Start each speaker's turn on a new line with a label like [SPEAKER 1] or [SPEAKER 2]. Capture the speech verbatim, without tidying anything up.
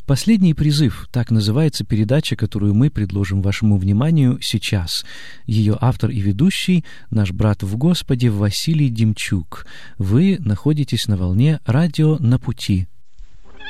[SPEAKER 1] Последний призыв — так называется передача, которую мы предложим вашему вниманию сейчас. Ее автор и ведущий — наш брат в Господе Василий Демчук. Вы находитесь на волне «Радио на пути».